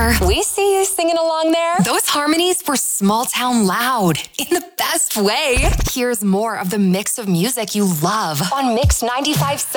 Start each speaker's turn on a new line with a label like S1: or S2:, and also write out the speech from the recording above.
S1: Jennifer. We see you singing along there. Those harmonies were small town loud in the best way. Here's more of the mix of music you love on Mix 95.7.